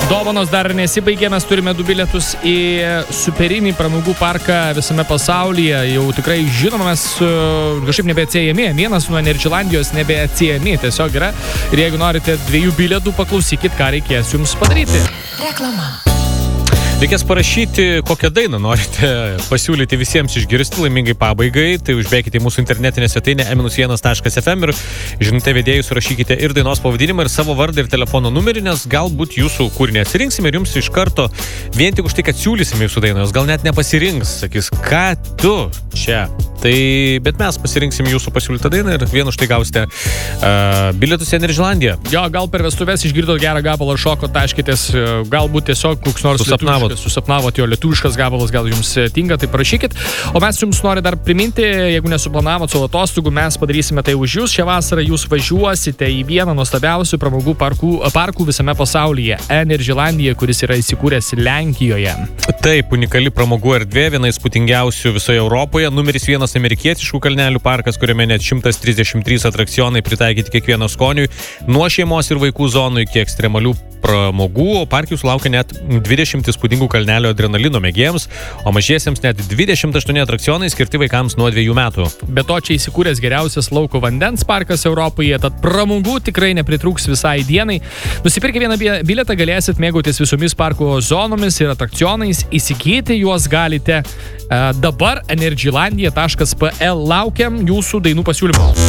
Dovanos dar nesibaigė, mes turime 2 bilietus į superinį pramogų parką visame pasaulyje. Jau tikrai žinoma, mes kažkaip nebeatsiejami. Vienas nuo Energylandijos nebeatsiejami. Tiesiog yra. Ir jeigu norite 2 bilietų, paklausykit, ką reikės jums padaryti. Reklama. Reikės parašyti, kokią dainą norite pasiūlyti visiems išgirsti laimingai pabaigai. Tai užbėkite į mūsų internetinę svetainę e-1.fm ir žinutę vedėjus rašykite ir dainos pavadinimą, ir savo vardą, ir telefono numerį, nes galbūt jūsų kūrinį atsirinksime ir jums iš karto vien tik už tai, kad siūlysime jūsų dainą, jos gal net nepasirinks, sakys, ką tu čia. Tai, bet mes pasirinksim jūsų pasiūlytą dainą ir vien už tai gausite bilietus į Energylandiją. Jo, gal per vestuves išgirdot gerą gabalą, šoko, taškitės, galbūt tiesiog koks nors susapnavot jo lietuviškas gabalas, gal jums tinka, tai parašykit. O mes jums nori dar priminti, jeigu nesuplanavot savo atostogų, mes padarysime tai už jūs. Šią vasarą jūs važiuosite į vieną nuostabiausių pramogų parkų visame pasaulyje, Energylandija, kuris yra įsikūręs Lenkijoje. Taip, unikali pramogų erdvė, viena įspūdingiausių visoje Europoje, numeris 1 amerikietiškų kalnelių parkas, kuriame net 133 atrakcionai pritaikyti kiekvieno skoniui, nuo šeimos ir vaikų zonų iki ekstremalių pramogų, o parkių sulaukia net 20 įspūdingų kalnelio adrenalino mėgėjams, o mažiesiems net 28 atrakcionai skirti vaikams nuo 2 metų. Be to, čia įsikūręs geriausias lauko vandens parkas Europoje, tad pramogų tikrai nepritrūks visai dienai. Nusipirkę vieną bilietą galėsit mėgautis visomis parko zonomis ir atrakcionais, įsigyti juos galite dabar energylandia.pl. Laukiam jūsų dainų pasiūlymų.